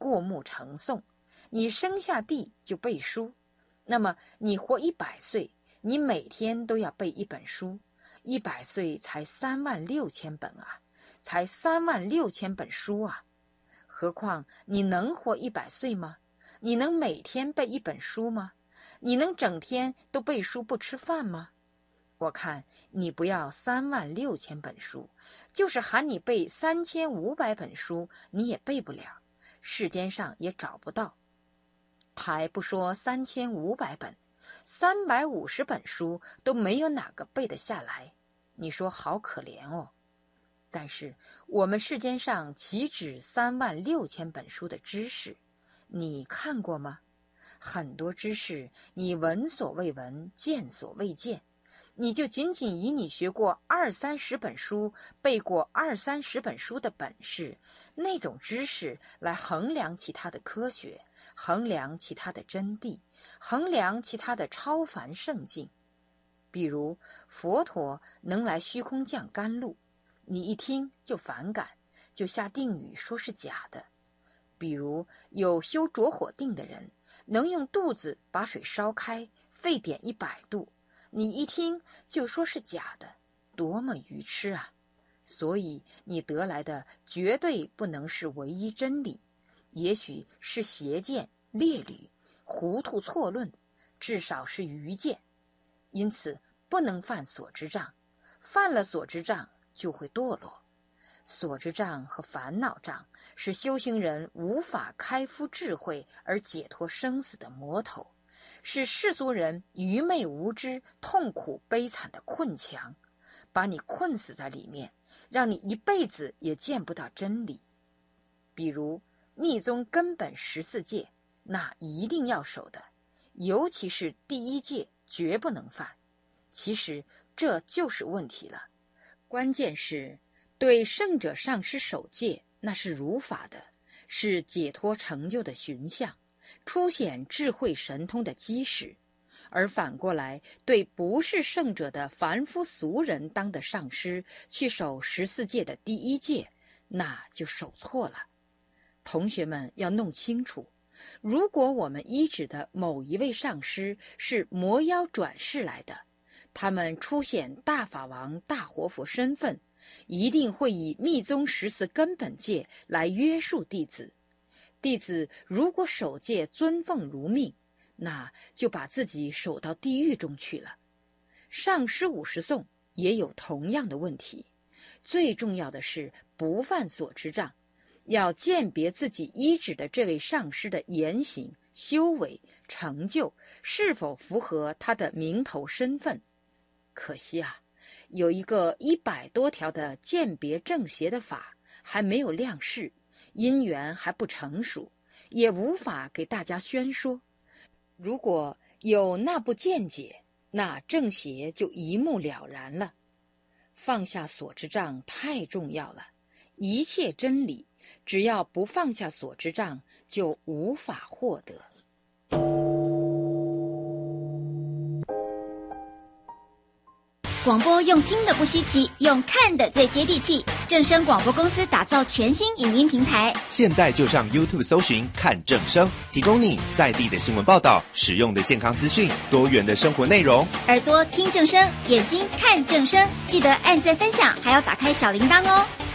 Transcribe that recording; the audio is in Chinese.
过目成诵，你生下地就背书。那么你活100岁，你每天都要背一本书，100岁才36000本啊，才36000本书啊！何况你能活100岁吗？你能每天背一本书吗？你能整天都背书不吃饭吗？我看你不要36000本书，就是喊你背3500本书，你也背不了，世间上也找不到。还不说3500本，350本书都没有哪个背得下来，你说好可怜哦。但是我们世间上岂止36000本书的知识，你看过吗？很多知识你闻所未闻，见所未见，你就仅仅以你学过20-30本书，背过20-30本书的本事，那种知识来衡量其他的科学，衡量其他的真谛，衡量其他的超凡圣境。比如佛陀能来虚空降甘露，你一听就反感，就下定语说是假的。比如有修着火定的人，能用肚子把水烧开，沸点100度，你一听就说是假的，多么愚痴啊！所以你得来的绝对不能是唯一真理，也许是邪见、劣履、糊涂错论，至少是愚见。因此不能犯所知障，犯了所知障就会堕落。所知障和烦恼障是修行人无法开敷智慧而解脱生死的魔头，是世俗人愚昧无知、痛苦悲惨的困墙，把你困死在里面，让你一辈子也见不到真理。比如密宗根本14戒，那一定要守的，尤其是第1戒绝不能犯。其实这就是问题了，关键是对圣者上师守戒，那是如法的，是解脱成就的寻相，凸显智慧神通的基石。而反过来，对不是圣者的凡夫俗人当的上师去守14戒的第1戒，那就守错了。同学们要弄清楚，如果我们依止的某一位上师是魔妖转世来的，他们出显大法王、大活佛身份，一定会以密宗14根本戒来约束弟子。弟子如果守戒尊奉如命，那就把自己守到地狱中去了。上师50颂也有同样的问题。最重要的是不犯所知障，要鉴别自己依止的这位上师的言行、修为、成就是否符合他的名头身份。可惜啊，有一个100多条的鉴别正邪的法还没有亮世，因缘还不成熟，也无法给大家宣说。如果有那部见解，那正邪就一目了然了。放下所知障太重要了，一切真理只要不放下所知障，就无法获得。 广播用听的不稀奇，用看的最接地气。正声广播公司打造全新影音平台， 现在就上 YouTube 搜寻看正声，提供你在地的新闻报道、实用的健康资讯、多元的生活内容。 耳朵听正声，眼睛看正声，记得按赞分享，还要打开小铃铛哦。